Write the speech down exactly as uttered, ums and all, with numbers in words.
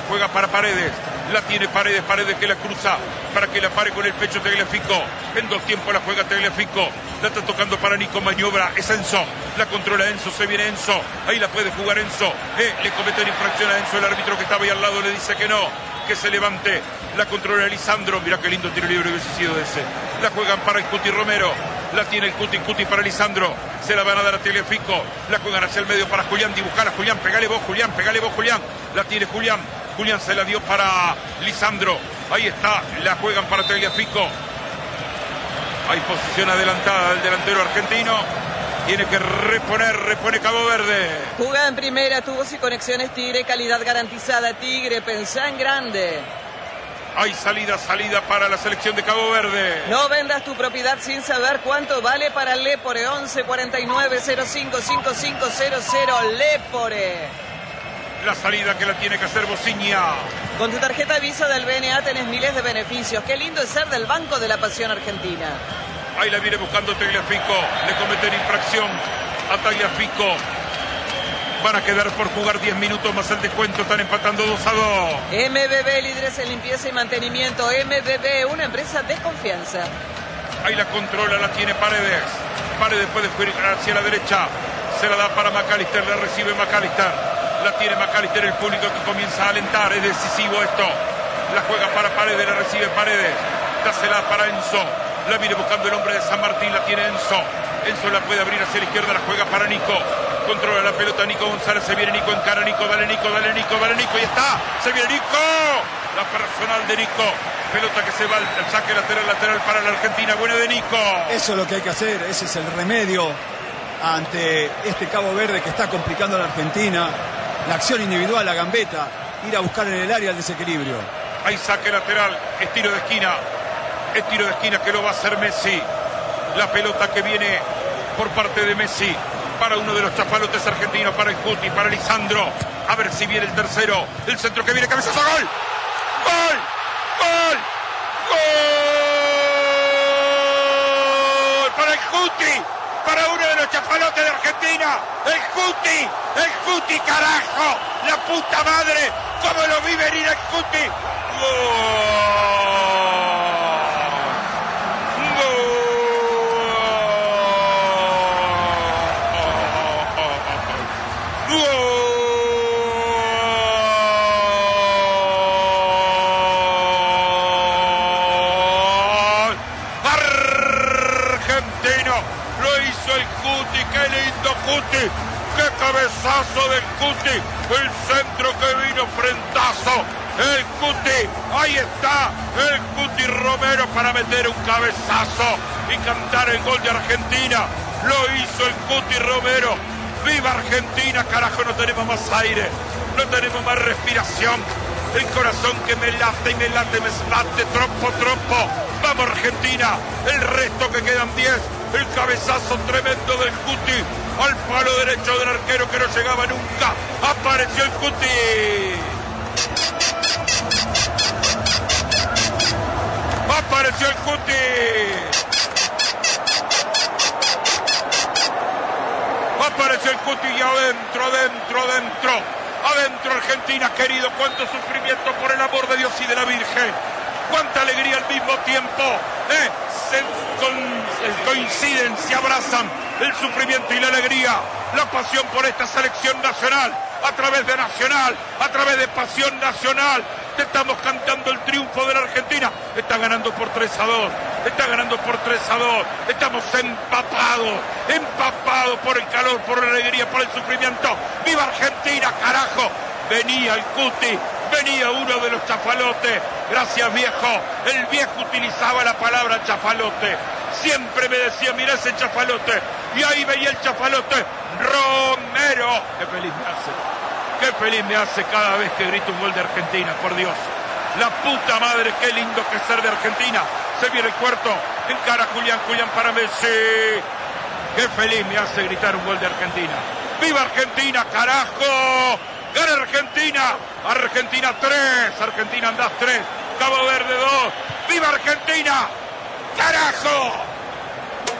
juega para Paredes. La tiene Paredes, Paredes que la cruza para que la pare con el pecho Tagliafico. En dos tiempos la juega Tagliafico. La está tocando para Nico, maniobra, es Enzo. La controla Enzo, se viene Enzo. Ahí la puede jugar Enzo. Eh, le cometen infracción a Enzo. El árbitro que estaba ahí al lado le dice que no, que se levante. La controla Lisandro. Mirá qué lindo tiro libre hubiese sido ese. La juegan para el Cuti Romero. La tiene el Cuti, Cuti para Lisandro. Se la van a dar a Tagliafico. La juegan hacia el medio para Julián. Dibujar a Julián. Pegale vos, Julián. Pegale vos, Julián. La tiene Julián. Julián se la dio para Lisandro. Ahí está. La juegan para Tagliafico. Hay posición adelantada del delantero argentino. Tiene que reponer, repone Cabo Verde. Jugada en primera, tubos y conexiones Tigre, calidad garantizada Tigre, pensá en grande. Hay salida, salida para la selección de Cabo Verde. No vendas tu propiedad sin saber cuánto vale para Lepore. Once cuarenta y nueve cero cinco cinco cinco cero cero Lepore. La salida que la tiene que hacer Bociña. Con tu tarjeta Visa del B N A tenés miles de beneficios. Qué lindo es ser del Banco de la Pasión Argentina. Ahí la viene buscando Tagliafico. Le cometen infracción a Tagliafico. Van a quedar por jugar diez minutos más el descuento. Están empatando dos a dos. M B B, líderes en limpieza y mantenimiento. M B B, una empresa de confianza. Ahí la controla, la tiene Paredes. Paredes puede ir hacia la derecha. Se la da para McAllister, la recibe McAllister. La tiene McAllister, el público que comienza a alentar. Es decisivo esto. La juega para Paredes, la recibe Paredes. Dásela para Enzo. La viene buscando el hombre de San Martín, la tiene Enzo. Enzo la puede abrir hacia la izquierda, la juega para Nico. Controla la pelota Nico González, se viene Nico, encara Nico, dale Nico, dale Nico, dale Nico, y está, se viene Nico. La personal de Nico. Pelota que se va al saque lateral, lateral para la Argentina, buena de Nico. Eso es lo que hay que hacer, ese es el remedio ante este Cabo Verde que está complicando a la Argentina. La acción individual, la gambeta, ir a buscar en el área el desequilibrio. Hay saque lateral, es tiro de esquina, es tiro de esquina que lo va a hacer Messi. La pelota que viene por parte de Messi para uno de los chapalotes argentinos, para el Cuti, para Lisandro. A ver si viene el tercero, el centro que viene, cabezazo, gol, gol, gol, gol para el Cuti. Para uno de los chapalotes de Argentina, el Cuti, el Cuti, carajo, la puta madre, cómo lo vi venir el Cuti. ¡Gol! ¡Qué lindo Cuti! ¡Qué cabezazo del Cuti! El centro que vino frentazo. El Cuti, ahí está, el Cuti Romero para meter un cabezazo y cantar el gol de Argentina. Lo hizo el Cuti Romero. ¡Viva Argentina, carajo! No tenemos más aire, no tenemos más respiración. El corazón que me late y me late, me late, trompo, trompo. ¡Vamos Argentina! El resto que quedan diez. El cabezazo tremendo del Cuti al palo derecho del arquero que no llegaba nunca. Apareció el Cuti. Apareció el Cuti. Apareció el Cuti y adentro, adentro, adentro. Adentro Argentina, querido. Cuánto sufrimiento, por el amor de Dios y de la Virgen. Cuánta alegría al mismo tiempo. ¿eh? Se con, coinciden, se abrazan el sufrimiento y la alegría, la pasión por esta selección nacional, a través de Nacional, a través de Pasión Nacional. Te estamos cantando el triunfo de la Argentina. Está ganando por tres a dos, está ganando por tres a dos. Estamos empapados, empapados por el calor, por la alegría, por el sufrimiento. ¡Viva Argentina, carajo! Venía el Cuti, venía uno de los chafalotes. Gracias, viejo. El viejo utilizaba la palabra chafalote. Siempre me decía, mirá ese chafalote. Y ahí veía el chafalote. Romero. Qué feliz me hace. Qué feliz me hace cada vez que grito un gol de Argentina, por Dios. La puta madre, qué lindo que es ser de Argentina. Se viene el cuarto. Encara Julián, Julián para Messi. Qué feliz me hace gritar un gol de Argentina. ¡Viva Argentina, carajo! ¡Gana Argentina! Argentina tres, Argentina andás tres, Cabo Verde dos. ¡Viva Argentina! ¡Carajo!